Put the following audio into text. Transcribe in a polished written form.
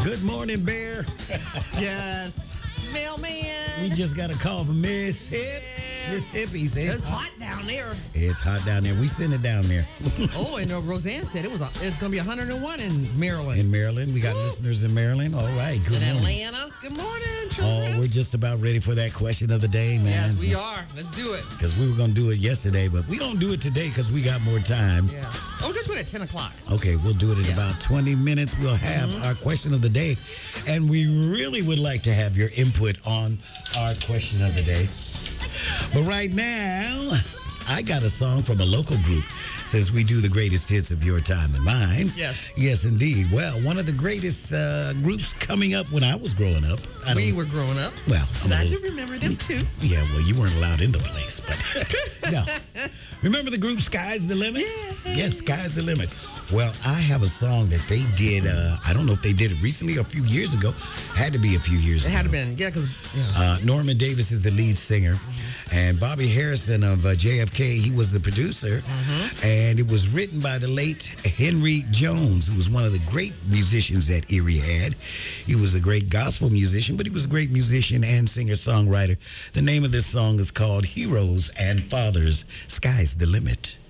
Good morning, Bear. Yes. Mailman. We just got a call from Miss Hip. Miss Hippie says It's hot down there. it's hot down there. We send it down there. Oh, and Roseanne said it's going to be 101 in Maryland. In Maryland, we got listeners in Maryland. All right, good In morning. Atlanta. Good morning, Oh, children. we're just about ready for that question of the day, man. Yes, we are. Let's do it. Because we were going to do it yesterday, but we're going to do it today because we got more time. Yeah. Oh, just do it at 10 o'clock. Okay, we'll do it in Yeah. about 20 minutes. We'll have our question of the day. And we really would like to have your input on our question of the day. But right now, I got a song from a local group since we do the greatest hits of your time and mine. Yes. Yes, indeed. Well, one of the greatest groups coming up when I was growing up. We were growing up. Well, I do remember them, too. Yeah, well, you weren't allowed in the place, but no. Remember the group Sky's the Limit? Yeah. Yes, Sky's the Limit. Well, I have a song that they did, I don't know if they did it recently or a few years ago. Had to be a few years It ago. had to been, yeah, because Norman Davis is the lead singer, and Bobby Harrison of JFK, he was the producer, and it was written by the late Henry Jones, who was one of the great musicians that Erie had. He was a great gospel musician, but he was a great musician and singer-songwriter. The name of this song is called Heroes and Fathers, Sky's the Limit.